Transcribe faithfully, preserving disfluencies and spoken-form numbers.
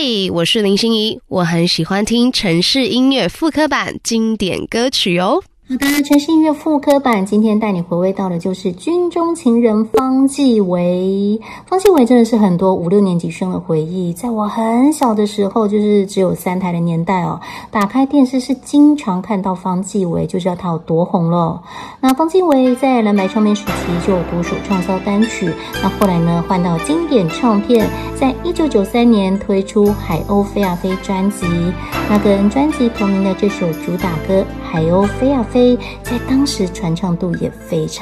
嘿，我是林心怡，我很喜欢听城市音乐复刻版经典歌曲哦。 好的，城市音乐复刻版，今天带你回味到的就是军中情人方季惟。方季惟真的是很多五六年级生的回忆。在我很小的时候，就是只有三台的年代哦，打开电视是经常看到方季惟，就知道他有多红了。那方季惟在蓝白唱片时期就有独属畅销单曲，那后来呢换到经典唱片，在一九九三年推出《海鸥飞啊飞》专辑，那跟专辑同名的这首主打歌《海鸥飞啊飞》在当时传唱度也非常